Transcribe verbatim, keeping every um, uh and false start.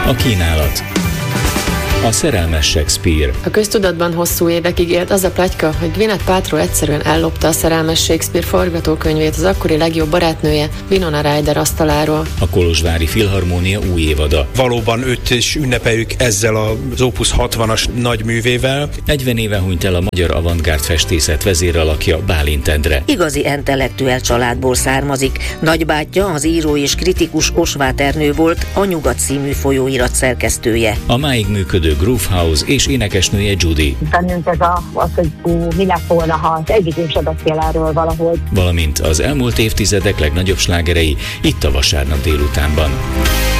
A kínálat. A szerelmes Shakespeare. A köztudatban hosszú évekig élt az a pletyka, hogy Gwyneth Paltrow egyszerűen ellopta a szerelmes Shakespeare forgatókönyvét az akkori legjobb barátnője, Winona Ryder asztaláról. A Kolozsvári Filharmónia új évada. Valóban őt is ünnepeljük ezzel az Opus hatvanas nagyművével. negyven éve hunyt el a magyar avantgárd festészet vezéralakja, Bálint Endre. Igazi intellektuel családból származik. Nagybátyja, az író és kritikus Osváth Ernő volt, a Nyugat című folyóirat szerkesztője. A máig működő Groove House és énekesnője Judy. Bennünk ez a, az, hogy ú, mi lett volna, ha egyikünk se beszél erről valahogy. Valamint az elmúlt évtizedek legnagyobb slágerei itt a vasárnap délutánban.